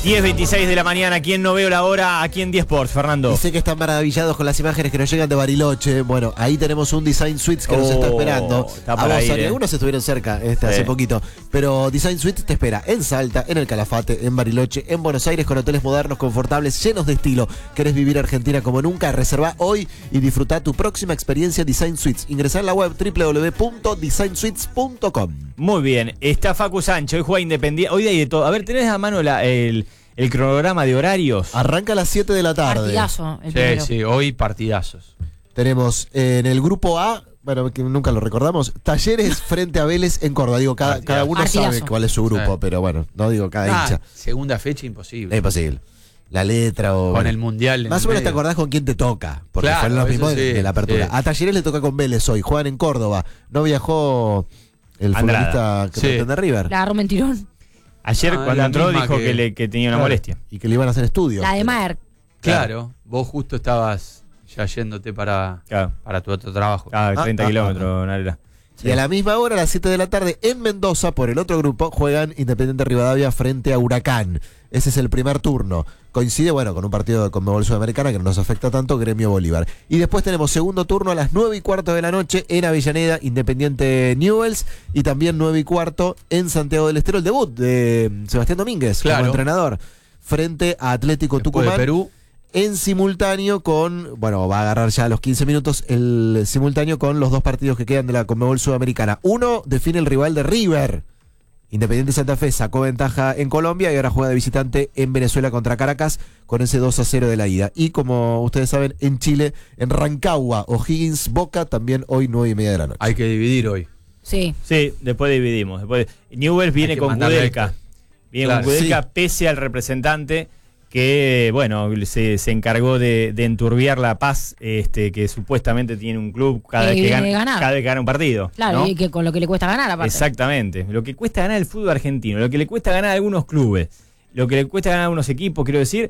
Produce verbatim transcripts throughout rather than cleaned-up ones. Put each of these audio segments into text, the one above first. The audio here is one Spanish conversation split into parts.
diez veintiséis de la mañana, ¿quién no veo la hora? Aquí en diez Sports, Fernando. Y sé que están maravillados con las imágenes que nos llegan de Bariloche. Bueno, ahí tenemos un Design Suites que Oh, nos está esperando. está A por vos, ahí, Sony, eh. algunos estuvieron cerca este, Sí. hace poquito. Pero Design Suites te espera en Salta, en el Calafate, en Bariloche, en Buenos Aires, con hoteles modernos, confortables, llenos de estilo. ¿Querés vivir Argentina como nunca? Reserva hoy y disfruta tu próxima experiencia Design Suites. Ingresá en la web doble u doble u doble u punto design suites punto com. Muy bien, está Facu Sánchez, hoy juega Independiente. Hoy hay de todo. A ver, ¿tenés a mano la, el, el cronograma de horarios? Arranca a las siete de la tarde. Partidazo, el Sí, primero. sí, hoy partidazos. Tenemos eh, en el grupo A, bueno, que nunca lo recordamos, Talleres frente a Vélez en Córdoba. Digo, cada, cada uno Partidazo. sabe cuál es su grupo, Sí. pero bueno, no digo cada Ah, hincha. segunda fecha imposible. Es imposible. La letra o... Con bueno, el mundial. en más el o menos te medio. acordás con quién te toca, porque Claro, fueron los mismos eso de, sí, de la apertura. sí. A Talleres le toca con Vélez hoy, juegan en Córdoba. No viajó el Andrada. futbolista que Sí. pretende River. La agarró mentirón. Ayer Ah, cuando la entró misma dijo que, que- le, que tenía una Claro, molestia. Y que le iban a hacer estudios. La de Maer. Claro, vos justo estabas ya yéndote para, Claro. para tu otro trabajo. Ah, Ah, treinta ah, kilómetros, Narela. Y a la misma hora, a las siete de la tarde, en Mendoza, por el otro grupo, juegan Independiente Rivadavia frente a Huracán. Ese es el primer turno. Coincide, bueno, con un partido de Conmebol Sudamericana que no nos afecta tanto, Gremio Bolívar. Y después tenemos segundo turno a las nueve y cuarto de la noche en Avellaneda, Independiente Newell's. Y también nueve y cuarto en Santiago del Estero, el debut de Sebastián Domínguez Claro. como entrenador. Frente a Atlético Después Tucumán. de Perú. En simultáneo con, bueno, va a agarrar ya a los quince minutos el simultáneo con los dos partidos que quedan de la Conmebol Sudamericana. Uno define el rival de River. Independiente Santa Fe sacó ventaja en Colombia y ahora juega de visitante en Venezuela contra Caracas con ese dos a cero de la ida. Y como ustedes saben, en Chile, en Rancagua, O'Higgins, Boca, también hoy nueve y media de la noche. Hay que dividir hoy. Sí. Sí, después dividimos. Después, Newell's viene que con mandarle Kudelka. esto. Viene Claro, con Kudelka sí. pese al representante que, bueno, se, se encargó de, de enturbiar la paz, este, que supuestamente tiene un club cada Que vez que viene gana, de ganar. cada vez que gana un partido. Claro, ¿no? y que con lo que le cuesta ganar, aparte. Exactamente. Lo que cuesta ganar el fútbol argentino, lo que le cuesta ganar a algunos clubes, lo que le cuesta ganar a algunos equipos, quiero decir,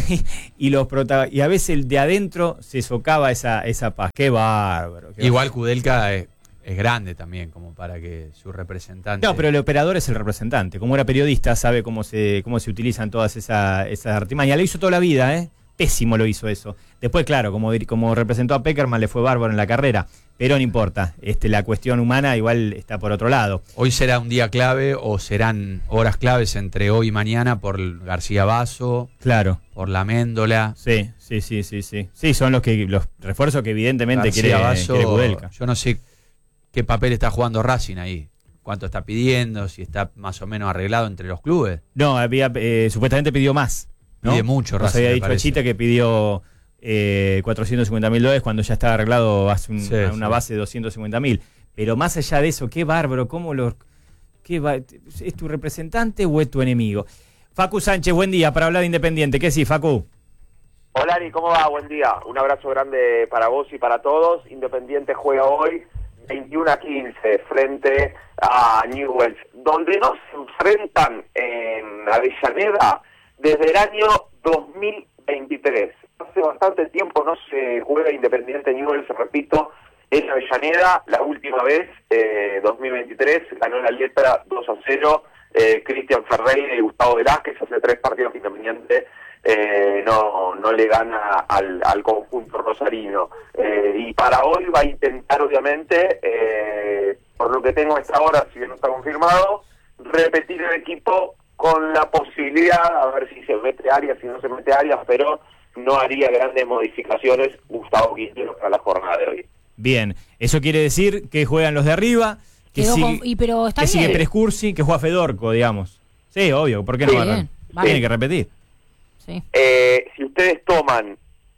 y los prota- y a veces el de adentro se socava esa, esa paz. Qué bárbaro. qué Igual Kudelka es, es grande también, como para que su representante. No, pero el operador es el representante. Como era periodista, sabe cómo se cómo se utilizan todas esa, esas artimañas. Lo hizo toda la vida, ¿eh? Pésimo lo hizo eso. Después, claro, como, dir- como representó a Peckerman, le fue bárbaro en la carrera. Pero no importa. Este, la cuestión humana igual está por otro lado. Hoy será un día clave o serán horas claves entre hoy y mañana por el García Basso, Claro. por la Méndola. Sí, sí, sí, sí, sí. Sí, son los que los refuerzos que evidentemente García quiere, Basso, quiere Kudelka. yo no sé qué papel está jugando Racing ahí. Cuánto está pidiendo, si está más o menos arreglado entre los clubes. No, había eh, supuestamente pidió más. ¿no? Pide mucho Nos Racing, había me dicho parece. Chita que pidió eh, cuatrocientos cincuenta mil dólares cuando ya estaba arreglado hace un- Sí, a una sí. base de doscientos cincuenta mil. Pero más allá de eso, qué bárbaro, cómo los... Qué va- ¿Es tu representante o es tu enemigo? Facu Sánchez, buen día para hablar de Independiente. ¿Qué sí, Facu? Hola Ari, ¿cómo va? Buen día. Un abrazo grande para vos y para todos. Independiente juega hoy veintiuno a quince frente a Newell's, donde no se enfrentan en Avellaneda desde el año dos mil veintitrés. Hace bastante tiempo no se juega Independiente Newell's, repito, en Avellaneda. La última vez, eh, dos mil veintitrés, ganó la letra dos a cero eh, Cristian Ferreira y Gustavo Velázquez. Hace tres partidos que Independiente eh, no, no le gana al, al conjunto rosarino. Eh, y para hoy va a intentar, obviamente, eh, por lo que tengo a esta hora, si bien no está confirmado, repetir el equipo con la posibilidad, a ver si se mete Arias, si no se mete Arias, pero no haría grandes modificaciones Gustavo Quintero para la jornada de hoy. Bien, eso quiere decir que juegan los de arriba, que Quedó sigue, con- y pero está que bien. sigue Prescursi, que juega Fedorco, digamos. Sí, obvio, ¿por qué no Sí, agarran? bien, vale. Tiene que repetir. Sí. Eh, si ustedes toman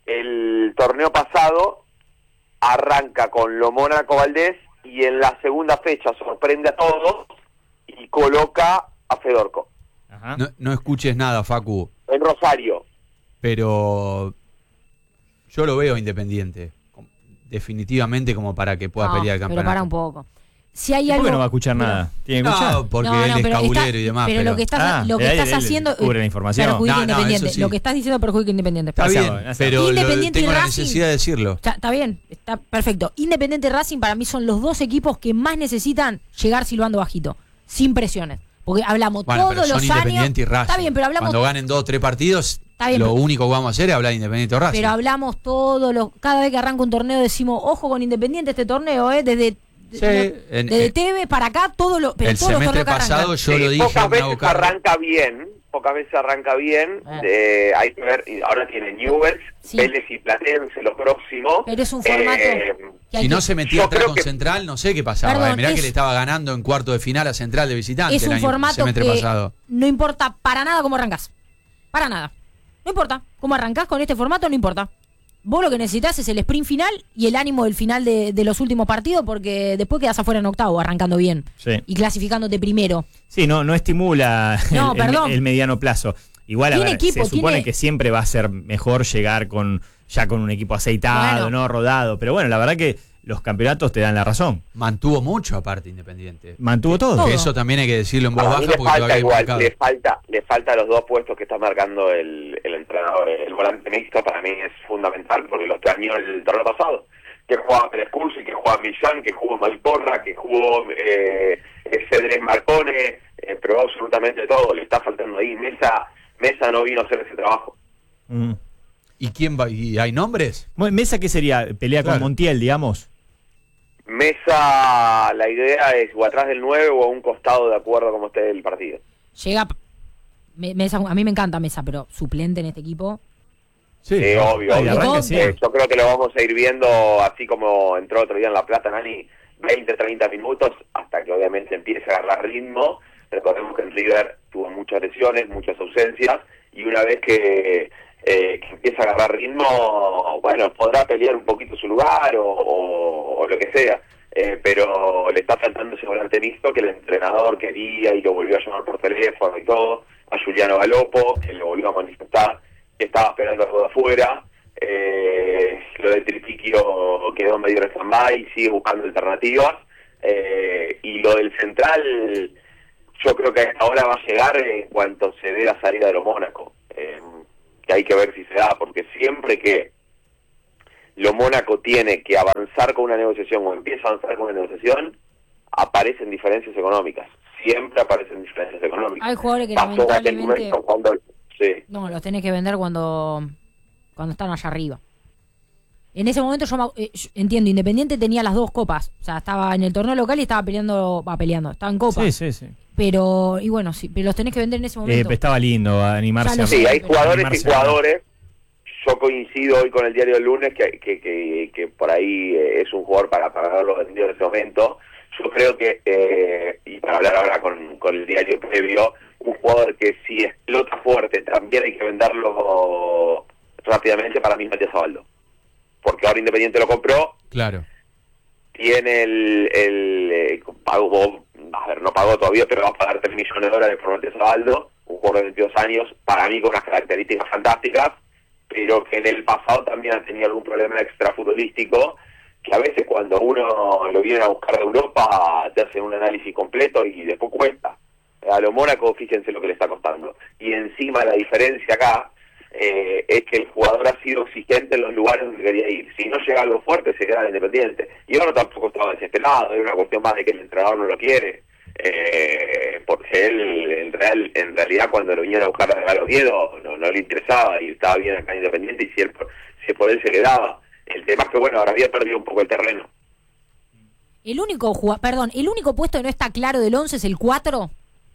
el torneo pasado, arranca con lo Mónaco Valdés y en la segunda fecha sorprende a todos y coloca a Fedorco Ajá. No, no escuches nada, Facu, en Rosario. pero yo lo veo Independiente. com- Definitivamente como para que pueda No, pelear el pero campeonato. para un poco. Si hay ¿Y por algo... qué no va a escuchar pero- nada? ¿Tiene que escuchar? No, porque No, él no, es pero cabulero está- y demás. Pero, lo que estás, Ah, lo que él- estás él haciendo cubre la información. perjudica No, no, Independiente. eso sí. Lo que estás diciendo perjudica Independiente. Está Gracias, bien, gracias. pero lo- Independiente y tengo la Racing. necesidad de decirlo. Está, está bien, está perfecto. Independiente y Racing para mí son los dos equipos que más necesitan llegar silbando bajito, sin presiones. Porque hablamos Bueno, todos pero son los años. Independiente y Racing. Está bien, pero hablamos. Cuando ganen dos o tres partidos, Está bien, lo pero- único que vamos a hacer es hablar de Independiente o Racing. Pero hablamos todos los. Cada vez que arranca un torneo decimos, ojo con Independiente este torneo, ¿eh? Desde. Sí, de- en- desde en- T V para acá, todo lo, pero el todos los semestre torneos que pasado arrancan. yo lo Sí, dije pocas en una veces boca. arranca bien, pocas veces arranca bien. Ah. eh, hay que ver, y ahora tiene Newell's, Sí. Vélez y Platense lo próximo. Pero es un formato Eh, que hay Si no que- se metía yo atrás creo con que- Central, no sé qué pasaba. Perdón, eh. Mirá es- que le estaba ganando en cuarto de final a Central de visitante es el un año formato semestre que pasado. no importa para nada cómo arrancas. Para nada. No importa. Cómo arrancás con este formato, no importa. Vos lo que necesitas es el sprint final y el ánimo del final de, de los últimos partidos, porque después quedás afuera en octavo, arrancando bien. Sí. Y clasificándote primero. Sí, no, no estimula No, el, el- perdón. el mediano plazo. Igual, a Tiene ver, equipo, se supone tiene- que siempre va a ser mejor llegar con ya con un equipo aceitado, Bueno. no rodado. Pero bueno, la verdad que los campeonatos te dan la razón. Mantuvo mucho aparte Independiente. Mantuvo todo. Todo. Que eso también hay que decirlo en voz Para baja mí le porque falta todavía hay igual, mercado. le falta, le falta los dos puestos que está marcando el, el entrenador. El volante mixto para mí es fundamental porque lo extrañó el torneo pasado. Que jugaba Pérez Cursi, que jugaba Millán, que jugó Malporra, que jugó eh, Cedrés Marcone, eh, probó absolutamente todo. Le está faltando ahí. Mesa, Mesa no vino a hacer ese trabajo. Mm. ¿Y quién va? ¿Y hay nombres? Bueno, ¿Mesa qué sería? ¿Pelea Claro. con Montiel, digamos? Mesa, la idea es o atrás del nueve o a un costado de acuerdo como esté el partido. Llega. Me- Mesa, a mí me encanta Mesa, pero suplente en este equipo. Sí, Sí, obvio, Ay, obvio. arranca, sí. Eh, yo creo que lo vamos a ir viendo así como entró otro día en La Plata, Nani, veinte, treinta minutos, hasta que obviamente empiece a agarrar ritmo. Recordemos que en River tuvo muchas lesiones, muchas ausencias, y una vez que, eh, que empieza a agarrar ritmo, bueno, podrá pelear un poquito su lugar o, o, o lo que sea. Eh, pero le está faltando ese volante mixto que el entrenador quería y lo volvió a llamar por teléfono y todo, a Juliano Galopo, que lo volvió a manifestar, que estaba esperando algo de afuera. Eh, lo de Tripiquio quedó medio en stand-by, sigue buscando alternativas. Eh, y lo del central, yo creo que ahora va a llegar en cuanto se dé la salida de los Mónaco. Eh, que hay que ver si se da, porque siempre que lo Mónaco tiene que avanzar con una negociación o empieza a avanzar con una negociación, aparecen diferencias económicas. Siempre aparecen diferencias económicas. Hay jugadores que Pasó en aquel lamentablemente. momento cuando... Sí. No, los tenés que vender cuando, cuando están allá arriba. En ese momento yo, me- eh, yo entiendo, Independiente tenía las dos copas. O sea, estaba en el torneo local y estaba peleando, va peleando, estaba en copa. Sí, sí, sí. Pero, y bueno, sí, pero los tenés que vender en ese Eh, momento. estaba lindo animarse. Ya lo a- sé. Sí, hay pero- jugadores y animarse, jugadores. Yo coincido hoy con el diario del lunes que, que, que, que por ahí eh, es un jugador para pagarlo vendido en ese momento. Yo creo que, eh, y para hablar ahora con, con el diario previo, un jugador que si explota fuerte también hay que venderlo rápidamente, para mí es Matías Abaldo. Porque ahora Independiente lo compró, Claro. tiene el, el eh, pagó, a ver, no pagó todavía, pero va a pagar tres millones de dólares por Matías Abaldo, un jugador de veintidós años, para mí con unas características fantásticas, pero que en el pasado también ha tenido algún problema extrafutbolístico, que a veces cuando uno lo viene a buscar de Europa te hacen un análisis completo y después cuesta. A lo Mónaco, fíjense lo que le está costando. Y encima la diferencia acá eh, es que el jugador ha sido exigente en los lugares donde quería ir. Si no llega algo fuerte, se queda Independiente. Y ahora tampoco estaba desesperado, era una cuestión más de que el entrenador no lo quiere. Eh, porque él, en, real, en realidad, cuando lo vinieron a buscar a los Oviedo, no, no le interesaba y estaba bien acá en Independiente, y si, él, si por él se quedaba. El tema es que, bueno, ahora había perdido un poco el terreno. El único jugua- perdón, el único puesto que no está claro del once es el cuatro.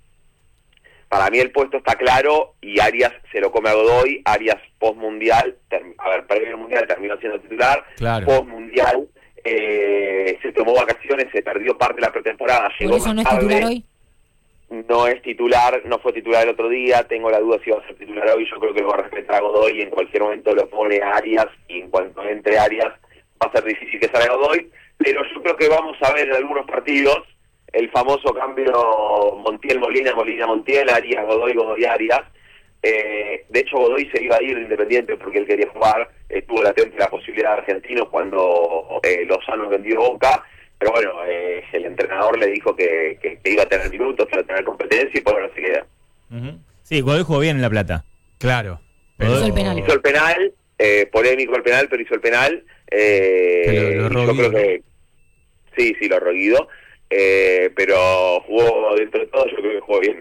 Para mí el puesto está claro y Arias se lo come a Godoy. Arias post-mundial, term- a ver, previo al mundial terminó siendo titular. Claro. Post-mundial eh, se tomó vacaciones, se perdió parte de la pretemporada. Por Llegó eso no más es titular tarde. hoy. No es titular, no fue titular el otro día, tengo la duda si va a ser titular hoy, yo creo que lo va a respetar a Godoy y en cualquier momento lo pone a Arias, y en cuanto entre Arias va a ser difícil que salga Godoy, pero yo creo que vamos a ver en algunos partidos el famoso cambio Montiel-Molina, Molina-Montiel, Arias-Godoy, Godoy-Arias. Eh, de hecho Godoy se iba a ir de Independiente porque él quería jugar, estuvo latente la posibilidad de Argentinos cuando eh, Lozano vendió Boca. Pero bueno, eh, el entrenador le dijo que, que, que iba a tener minutos, que iba a tener competencia y por ahora se queda. Ujú. Sí, Godoy jugó bien en La Plata. Claro. Hizo el penal. Hizo el penal, eh, polémico el penal, pero hizo el penal. Eh, Que lo- lo y erró yo creo Guido, que sí, sí, lo erró Guido. eh, pero jugó dentro de todo, yo creo que jugó bien.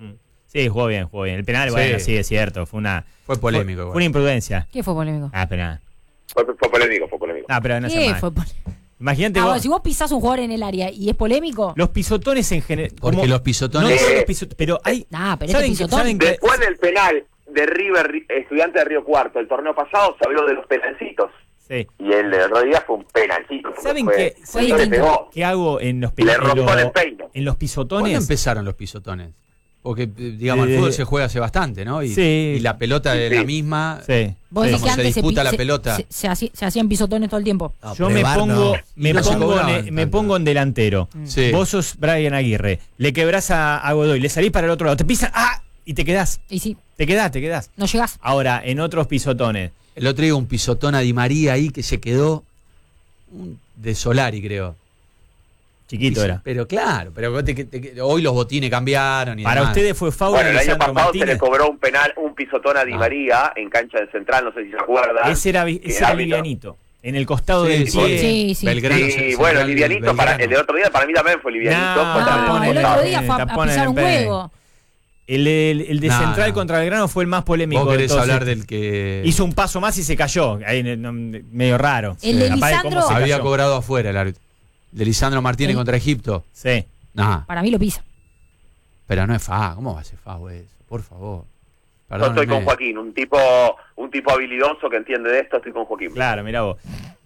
Sí, jugó bien, jugó bien. El penal, Sí. bueno, sí, es cierto, fue una... Fue polémico. Fue, igual. fue una imprudencia. ¿Qué fue polémico? Ah, pero nada. Fue, fue polémico, fue polémico. Ah, pero no se ¿Qué mal. fue polémico? Imagínate Ah, vos, bueno, si vos pisás un jugador en el área y es polémico. los pisotones en general... Porque los pisotones- No todos Eh, los pisot- pero hay... Nah, pero ¿saben, este que- pisotón- ¿saben que- Después del penal de River, Estudiante de Río Cuarto, el torneo pasado, se habló de los penalcitos. Sí. Y el de Rodríguez fue un penalcito. ¿Saben fue, qué? Fue no le distinto. pegó. ¿Qué hago en los Le penales? rozó en el peino. En los ¿Cuándo pisotones... empezaron los pisotones? Porque, eh, digamos, Eh, el fútbol se juega hace bastante, ¿no? Y, sí. y la pelota es Sí. la misma. Sí. Vos sí. decís que Como se antes disputa pi- la se- pelota. Se, se hacía- se hacían pisotones todo el tiempo. No, Yo me Prevar no. pongo, me, Y no se pongo cobraban en, me tanto. pongo en delantero. Sí. Vos sos Brian Aguirre. Le quebrás a, a Godoy, le salís para el otro lado, te pisan, ¡ah! Y te quedás. Y sí, Te quedás, te quedás. no llegás. Ahora, en otros pisotones. El otro día un pisotón a Di María ahí que se quedó un- de Solari, creo. Chiquito Piso- era. Pero claro, pero te- te- te- hoy los botines cambiaron. Y Para demás. ustedes fue foul Bueno, el a año Lisandro pasado se le Martínez. cobró un penal, un pisotón a Di Ah. María en cancha del Central, no sé si se acuerdan. Ese era, vi- Que ese era árbitro. livianito. En el costado Sí, del sí. pie. Sí, sí. Belgrano, Sí, Central, bueno, livianito, para, Belgrano. el del otro día para mí también fue livianito. No, fue también No, tapones el en otro el- día fue a, a tapones pisar en un el pe- huevo. El, el- el de No, Central no. contra Belgrano fue el más polémico. Vos de querés todos hablar estos. del que Hizo un paso más y se cayó. Ahí, no, medio raro. El de Capaz cómo Lisandro- se había cayó. cobrado afuera el árbitro. De Lisandro Martínez Sí. contra Egipto. Sí. No, Para mí lo pisa. pero no es fa. ¿Cómo va a ser fa eso? Por favor. Yo estoy Perdónenme. con Joaquín, un tipo un tipo habilidoso que entiende de esto, estoy con Joaquín. Claro, mira vos.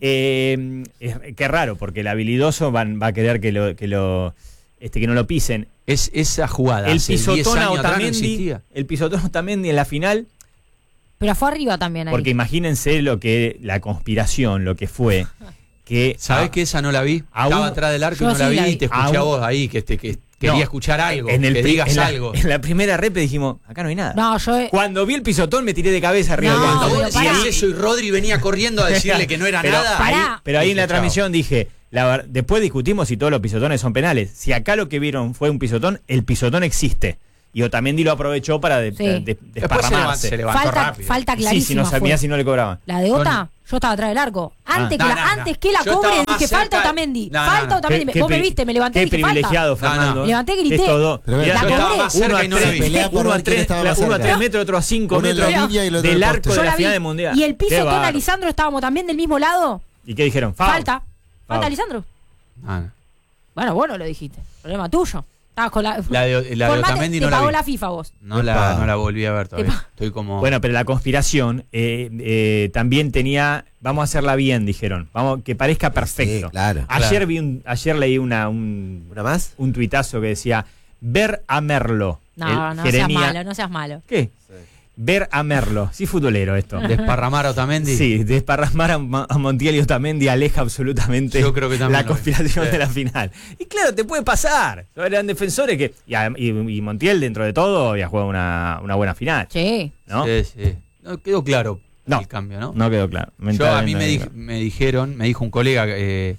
Eh, es, qué raro, porque el habilidoso van, va a querer que lo, que lo este que no lo pisen. Es esa jugada. El hace diez pisotón a años atrás no Otamendi, existía. el pisotón a Otamendi en la final, Pero fue arriba también ahí. porque imagínense lo que la conspiración, lo que fue que ¿Sabés a- que esa no la vi? aún- Estaba atrás del arco y Yo no la sí vi la y vi. te escuché a Aún- vos ahí que, te, que quería No, escuchar algo, en el que pri- digas en la, algo. en la primera rep dijimos, acá no hay nada. No, yo. eh, Cuando vi el pisotón me tiré de cabeza arriba No, del Cuando banco. pero vos pará. decías eso y Rodri venía corriendo a decirle que no era pero, nada. ahí, Pará. pero ahí en la Dije, chao. transmisión dije, la ver- después discutimos si todos los pisotones son penales. Si acá lo que vieron fue un pisotón, el pisotón existe. Y Otamendi lo aprovechó para de, Sí. de- de- Después se, desparramarse. levan- se levantó falta, rápido. falta Sí, clarísima. si no fue. sabía si no le cobraban. La de Ota, yo estaba atrás del arco. Antes, No, que, no, la, no, antes no. que la Yo cobre, estaba más dije falta cerca- Otamendi. No, no, falta no. Otamendi. Qué Vos me pri- viste, me levanté y Qué dije falta. privilegiado, No, no. Fernando. Me levanté y grité. Estos dos. Pero Mirá, la yo cobré. estaba más cerca Uno a y no la tres, vi. pelea por Uno a ver quién tres, estaba la- más uno a cerca. tres metros, otro a cinco Uno en la metros línea y el otro del en el arco poste. de Yo la la final vi. del Mundial. Y el piso Qué con bárbaro. Alisandro estábamos también del mismo lado. ¿Y qué dijeron? Foul. Falta. Falta Foul. Alisandro. Ah, no. Bueno, vos no lo dijiste. Problema tuyo. Estabas con la. La de, la de Formate, Otamendi te no la pagó vi. la FIFA vos. No la, Epa. no la volví a ver todavía. Epa. Estoy como... Bueno, pero la conspiración eh, eh, también tenía, vamos a hacerla bien, dijeron, vamos que parezca perfecto. Sí, claro. Ayer Claro. vi un, ayer leí una un, ¿Una más? un tuitazo que decía ver a Merlo. No, el no seas Jeremías- malo, no seas malo. ¿Qué? Ver a Merlo. Sí, futbolero esto. Desparramar a Otamendi. Sí, desparramar a, Ma- a Montiel y Otamendi aleja absolutamente Yo creo que también la lo vi. conspiración Sí. de la final. Y claro, te puede pasar. Eran defensores que. Y, a- y- y Montiel, dentro de todo, había jugado una, una buena final. Sí. ¿No? Sí, sí. No, quedó claro No. el cambio, ¿no? No quedó claro. Yo a mí me, Mentalmente di- no quedó claro. me dijeron, me dijo un colega, eh,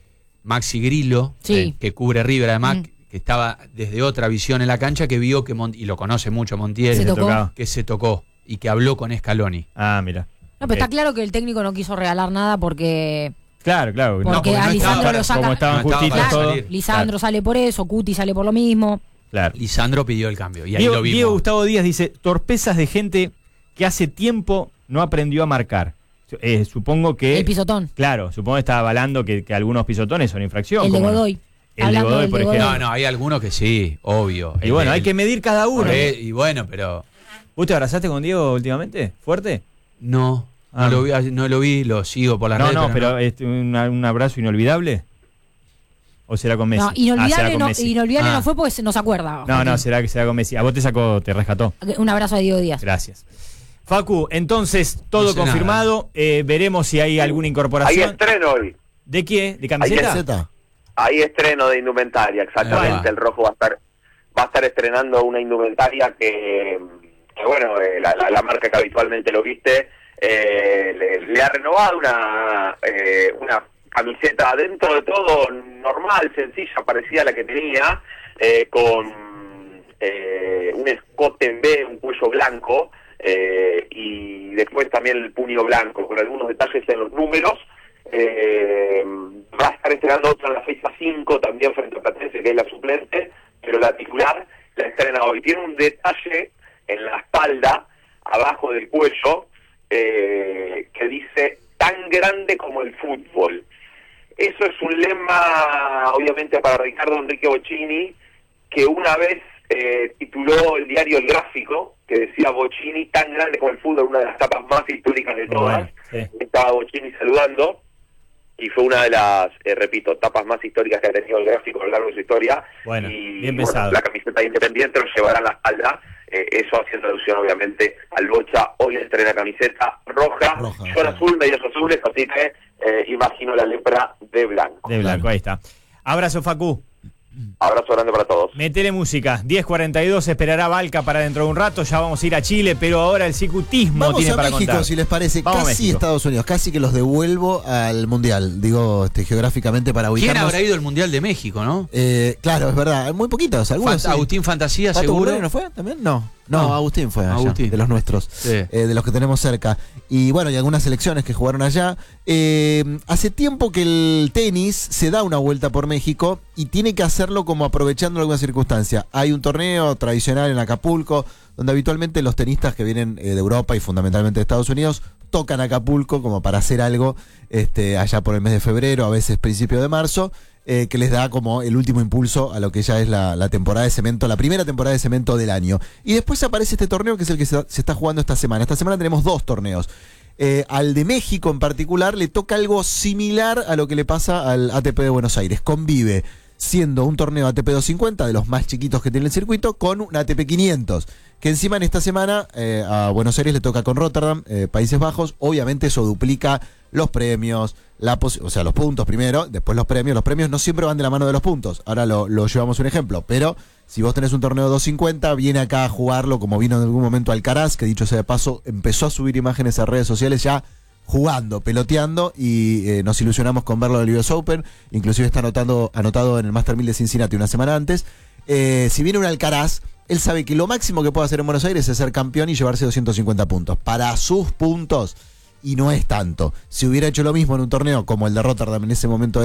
Maxi Grillo, Sí. eh, que cubre River, además, Mm. que estaba desde otra visión en la cancha, que vio que, Mon- y lo conoce mucho Montiel, Se Se tocó. tocaba. que se tocó y que habló con Scaloni. Ah, mira. No, pero Ok. está claro que el técnico no quiso regalar nada porque. Claro, claro. Porque No, porque no a estaba Lisandro para- lo saca. como estaban no estaba justitos para todos. salir. Lisandro sale por eso, Cuti sale por lo mismo. Claro. Lisandro pidió el cambio y ahí Diego, lo vimos. Diego Gustavo Díaz dice, torpezas de gente que hace tiempo no aprendió a marcar. Eh, supongo que... El pisotón. Claro, supongo que está avalando que, que algunos pisotones son infracción. El de ¿cómo no? Godoy. El de Hablando Godoy, del por de ejemplo. No, no, hay algunos que sí, obvio. Y El bueno, de- hay que medir cada uno. por él, y bueno, pero ¿Vos te abrazaste con Diego últimamente? ¿Fuerte? no, Ah. no, lo vi, no lo vi, lo sigo por las No, redes. no, pero este, un, un abrazo inolvidable. ¿O será con Messi? No, Ah, será inolvidable, con no, Messi. inolvidable Ah. no fue porque se nos acuerda. No, no, será que será con Messi. A vos te sacó, te rescató. Un abrazo a Diego Díaz. Gracias. Facu, entonces, todo No sé confirmado. Eh, veremos si hay alguna Hay incorporación. estreno hoy. ¿De qué? ¿De Hay camiseta? ¿Zeta? Hay estreno de indumentaria, exactamente. Ahí va. El Rojo va a estar va a estar estrenando una indumentaria que, que bueno, eh, la, la, la marca que habitualmente lo viste, eh, le, le ha renovado una, eh, una camiseta dentro de todo normal, sencilla, parecida a la que tenía, eh, con eh, un escote en B, un cuello blanco, eh, y después también el puño blanco, con algunos detalles en los números. Eh, va a estar entrenando otra en la fecha cinco, también frente a Platense, que es la suplente, pero la titular la estrena hoy. Tiene un detalle en la espalda, abajo del cuello, eh, que dice tan grande como el fútbol. Eso es un lema, obviamente, para Ricardo Enrique Bocchini, que una vez eh, tituló el diario El Gráfico, que decía Bocchini tan grande como el fútbol, una de las tapas más históricas de todas. Bueno, sí. Estaba Bocchini saludando, y fue una de las, eh, repito, tapas más históricas que ha tenido El Gráfico a lo largo de su historia. Bueno, y bien bueno, pensado. La camiseta de Independiente lo llevará a la espalda, eh, eso haciendo alusión obviamente al Bocha. Hoy estrena camiseta roja, Roja, yo en sí. azul, medios azules, así que eh, imagino la lepra de blanco. De blanco, ahí está. Abrazo, Facu. Abrazo grande para todos. Metele música. diez cuarenta y dos, esperará Balca para dentro de un rato. Ya vamos a ir a Chile, pero ahora el cicutismo Vamos tiene a para México, contar. si les parece. Vamos a Casi México. Estados Unidos, casi que los devuelvo al Mundial. Digo, este, geográficamente para ¿Quién ubicarnos. habrá ido al Mundial de México, no? Eh, claro, es verdad. Muy poquitos, algunos. Fant- sí. Agustín Fantasía, ¿Pato seguro. Burrero no fue también? No. No, No. Agustín fue allá, Agustín. de los nuestros, Sí. eh, de los que tenemos cerca. Y bueno, y algunas selecciones que jugaron allá. Eh, hace tiempo que el tenis se da una vuelta por México y tiene que hacerlo como aprovechando alguna circunstancia. Hay un torneo tradicional en Acapulco, donde habitualmente los tenistas que vienen eh, de Europa y fundamentalmente de Estados Unidos tocan Acapulco como para hacer algo este, allá por el mes de febrero, a veces principio de marzo. Eh, que les da como el último impulso a lo que ya es la, la temporada de cemento, la primera temporada de cemento del año. Y después aparece este torneo que es el que se, se está jugando esta semana. Esta semana tenemos dos torneos. Eh, al de México en particular le toca algo similar a lo que le pasa al A T P de Buenos Aires. Convive siendo un torneo A T P doscientos cincuenta, de los más chiquitos que tiene el circuito, con un A T P quinientos. Que encima en esta semana eh, a Buenos Aires le toca con Rotterdam, eh, Países Bajos. Obviamente eso duplica los premios, la pos- o sea, los puntos primero, después los premios. Los premios no siempre van de la mano de los puntos. Ahora lo, lo llevamos un ejemplo. Pero si vos tenés un torneo doscientos cincuenta, viene acá a jugarlo como vino en algún momento Alcaraz, que dicho sea de paso, empezó a subir imágenes a redes sociales ya jugando, peloteando, y eh, nos ilusionamos con verlo en el U S Open. Inclusive está anotando, anotado en el Master mil de Cincinnati una semana antes. Eh, si viene un Alcaraz, él sabe que lo máximo que puede hacer en Buenos Aires es ser campeón y llevarse doscientos cincuenta puntos. Para sus puntos, y no es tanto. Si hubiera hecho lo mismo en un torneo como el de Rotterdam en ese momento